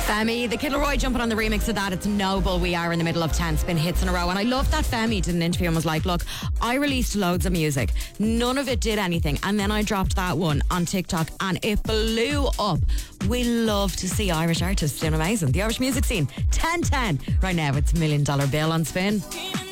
Femi, the Kilroy jumping on the remix of that. It's Noble. We are in the middle of 10 spin hits in a row. And I love that Femi did an interview and was like, look, I released loads of music. None of it did anything. And then I dropped that one on TikTok and it blew up. We love to see Irish artists doing amazing. The Irish music scene, 10-10. Right now, it's $1 Million Bill on spin.